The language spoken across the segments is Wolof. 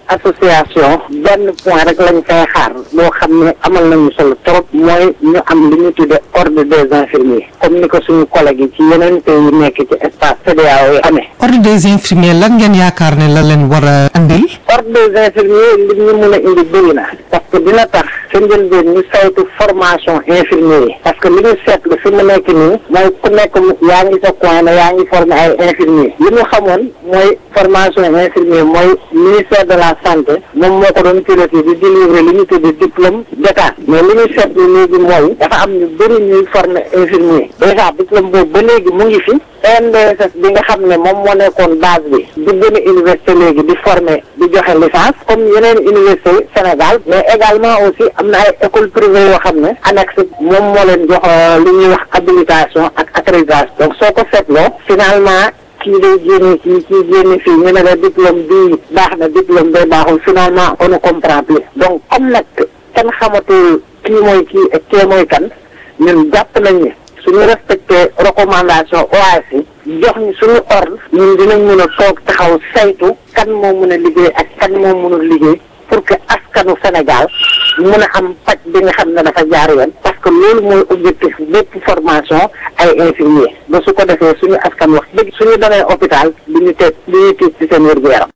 association benn point rek lañ fay xaar loo xam ne amal nañu solo trop mooy ñu am li ñu tuddee ordre des infirmiers comme ni ko suñu collègue yi ci yeneen pays yi nekk ci espace CEDEAO yi amee. ordre des infirmiers lan ngeen yaakaar ne la leen war a andil. ordre des infirmiers li ñu mën a indi bëri na parce que dina tax sa njëlbeen ñu saytu formation infirmier yi parce que li ñu seetlu fi mu nekk nii mooy ku nekk yaa ngi sa coin ne yaa ngi formé ay infirmier li ñu xamoon mooy formation infirmier mooy ministère de la santé moom moo ko doon piloté di délivrer li ñu tuddee diplôme d'état mais li ñu seetlu léegi mooy dafa am ñu bëri ñuy former infirmier déjà diplôme boobu ba léegi mu ngi fi NDSS bi nga xam ne moom moo nekkoon base bi di gën a université léegi di former di joxe licence comme yeneen université Sénégal mais également aussi am na ay école privée yoo xam ne annexe moom moo leen jox li ñuy wax habilitation ak accréditation donc soo ko seetloo finalement kii day génne kii génne fii ñu ne la diplôme bii baax na diplôme bay baaxul finalement on ne comprend plus donc comme nag kenn xamatul kii mooy kii ak kee mooy kan ñun jàpp nañ ne suñu respecté recommandation OAS yi jox ñu suñu ordre ñun dinañ mën a toog taxaw saytu kan moo mën a liggéey ak kan moo mënul liggéey pour que askanu Sénégal mën a am paj bi nga xam ne dafa jaar yoon parce que loolu mooy objectif bépp formation ay infirmier ba su ko defee suñu askan wax dëgg suñu demee hôpital du ñu tiit ci seen wér-gu-yaram.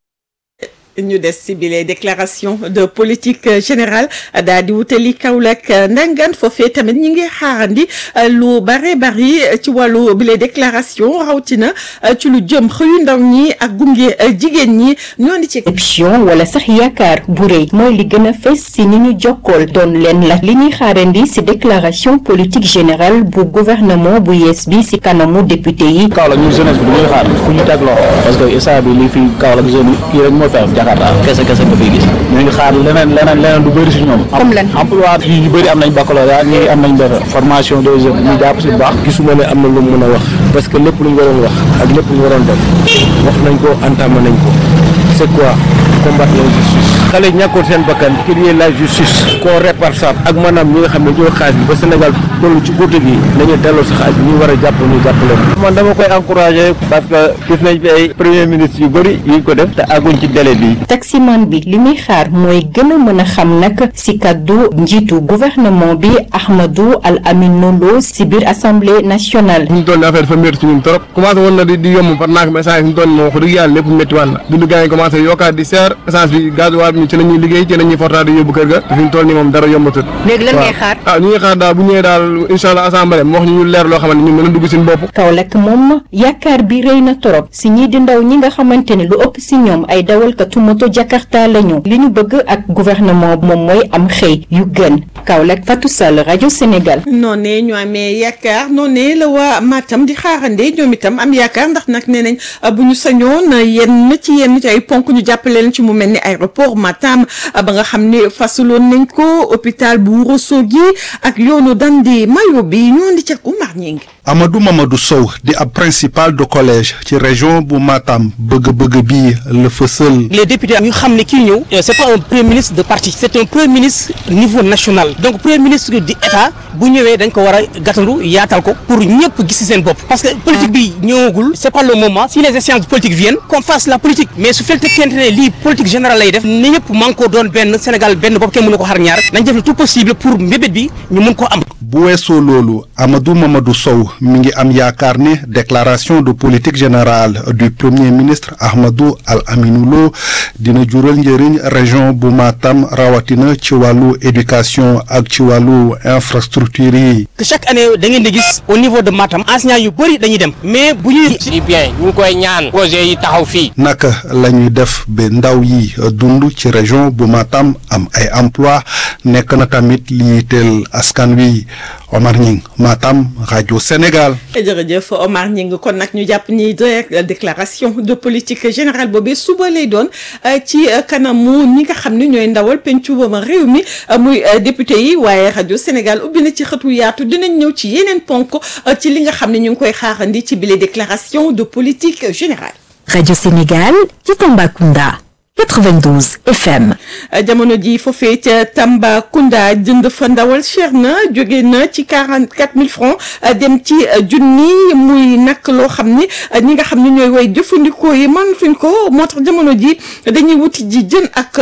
ñu des ci bile déclaration de politique générale daal di wutali Kaolack ndangaan foofee tamit ñi ngi xaarandi lu bare bari ci wàllu bile déclaration rawatina ci lu jëm xëyu ndaw ñi ak gunge jigéen ñi ñoo di ci option wala sax yaakaar bu rëy mooy li gën a fës si ni ñu jokkool doon leen la li ñuy xaarandi si déclaration politique générale bu gouvernement bu yees bi si kanamu député yi. Kaolack ñu jeunesse bi dañuy xaar fu ñu teg loxo parce que instant bi li fi Kaolack jeune yi rek moo fi am kese nga fiy gis ñu ngi xaar leneen du bëri si ñoom. comme lan emploi yi ñu bëri am nañ baccalauréat ñi am nañ benn formation des jeunes ñu jàpp si bu baax. gisuma ne am na lu mu mën a wax parce que lépp lu ñu waroon wax ak lépp lu ñu waroon def wax nañ ko entamé nañ ko c'est quoi combattre l'injustice xale ñàkkoon seen bakkan créer la justice qu'on répare ça ak maanaam ñi nga xam ne ñoo xaalis bi ba Sénégal toll ci guddi gi nañu delloo sa xaalis bi ñu war a jàpp ñu jàppale man dama koy encourager parce que gis nañ fi ay premier ministre yu bëri yuñ ko def te àgguñ ci délai bi. taximan bi li muy xaar mooy gën a mën a xam nag si kaddu njiitu gouvernement bi Ahmadou Al Aminou Lo si biir assemblée nationale. fi mu toll nii affaire dafa métti ci ñun trop commencé woon na di yomb par naag mais fi mu toll nii moo ko dëgg yàlla lépp métti waan na dundu gaa yi commencé yokkaat di seer essence bi gasoil bi ci la ñuy liggéey ci la ñuy fortaat di yóbbu kër ga te fi mu toll nii moom dara yombatul. léegi lan ngay xaar. ñu ngi xaar daal bu ñëwee daal incha allah assemblée mu wax ñu leer loo xamante ni ñun mën a dugg suñu bopp. Kaolack moom yaakaar bi rëy na trop si ñii di ndaw ñi nga xamante ne lu ëpp si ñoom ay dawalkatu moto Jakarta lañu li ñu bëgg ak gouvernement moom mooy am xëy yu gën Kaolack Fatou Sall rajo Sénégal. noonee ñu amee yaakaar noonee la waa Matam di xaarande ñoom itam am yaakaar ndax nag nee nañ bu ñu sañoon yenn ci ay ponk ñu jàppale leen ci mu mel ni aéroport Matam ba nga xam ne fasuloon nañ ko hôpital bu Ourossogui ak yoonu Dande Mayo bi ñoo di ca Oumar Ñing. Amadou Mamadou Sow di ab principal de collège ci région bu Matam bëgg-bëgg bii la fësal. les députés ñu xam ne kii ñëw c'est pas un premier ministre de parti c'est un premier ministre niveau national donc premier ministre di état bu ñëwee dañ ko war a gàttandu yaatal ko pour ñëpp gis seen bopp parce que politique bi ñëwagul c'est pas le moment si les échéances politiques viennent qu'on fasse la politique mais su fekkente ne lii politique générale lay def ne ñëpp man ko doon benn Sénégal benn bopp kenn mënu ko xar ñaar nañ def le tout possible pour mbébét bi ñu mën ko am. bu weesoo loolu Amadou Mamadou Sow mi ngi am yaakaar ne déclaration de politique générale du premier ministre Ahmadou Al Aminou Lo dina jural njëriñ région bu Matam rawatina ci wàllu éducation ak ci wàllu infrastructure yi. que chaque année da ngeen di gis au niveau de Matam enseignants yu bëri dañuy dem mais bu ñuy. si bien ñu ngi koy ñaan projet yi taxaw fii. naka la ñuy def ba ndaw yi dund ci région bu Matam am ay emploi nekk na tamit li yitteel askan wi. Omar Ñing Matam rajo Sénégal. jërëjëf Omar Ñing kon nag ñu jàpp ni déclaration de politique générale boobee suba lay doon ci kanamu ñi nga xam ne ñooy ndawal pencu ba réew mi muy député yi waaye rajo Sénégal ubbi na ci xëtu yaatu dinañ ñëw ci yeneen ponk ci li nga xam ne ñu ngi koy xaarandi ci bile déclaration de politique générale. rajo Sénégal ci Tambacounda. 92 FM. jamono ji foofee ca Tambacounda jënd fa ndawal cher na jóge na ci 44 000 francs dem ci junni muy nag loo xam ni ñi nga xam ne ñooy way jëfandikoo yi man fuñ ko moo tax jamono ji dañuy wuti ji jën ak